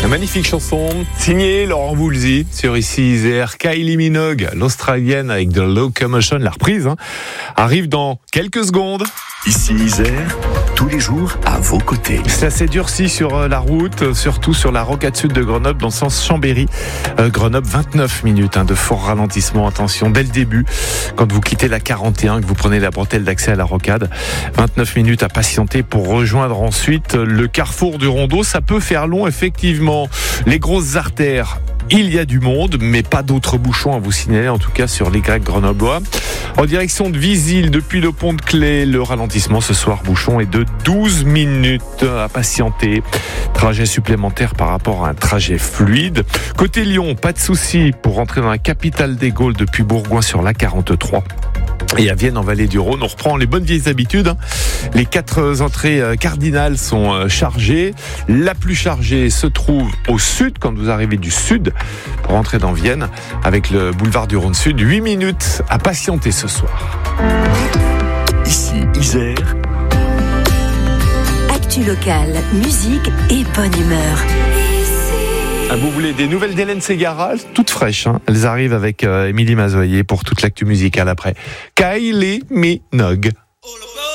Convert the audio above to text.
Une magnifique chanson signée Laurent Voulzy sur Ici Isère. Kylie Minogue, l'Australienne avec The Locomotion, la reprise, arrive dans quelques secondes. Ici Isère, tous les jours à vos côtés. Ça s'est durci sur la route, surtout sur la rocade sud de Grenoble, dans le sens Chambéry. Grenoble, 29 minutes de fort ralentissement. Attention, dès le début, quand vous quittez la 41, que vous prenez la bretelle d'accès à la rocade, 29 minutes à patienter pour rejoindre ensuite le carrefour du Rondeau. Ça peut faire long, effectivement. Les grosses artères, il y a du monde, mais pas d'autres bouchons à vous signaler, en tout cas sur les Grecs grenoblois. En direction de Visil, depuis le pont de Clé, le ralentissement ce soir, bouchon, est de 12 minutes à patienter. Trajet supplémentaire par rapport à un trajet fluide. Côté Lyon, pas de souci pour rentrer dans la capitale des Gaules depuis Bourgoin sur la 43. Et à Vienne, en vallée du Rhône, on reprend les bonnes vieilles habitudes. Les 4 entrées cardinales sont chargées. La plus chargée se trouve au sud, quand vous arrivez du sud, pour entrer dans Vienne, avec le boulevard du Rhône Sud. 8 minutes à patienter ce soir. Ici Isère. Actu locale, musique et bonne humeur. Vous voulez des nouvelles d'Hélène Ségara, toutes fraîches, Elles arrivent avec Émilie Mazoyer pour toute l'actu musicale après. Kylie Minogue.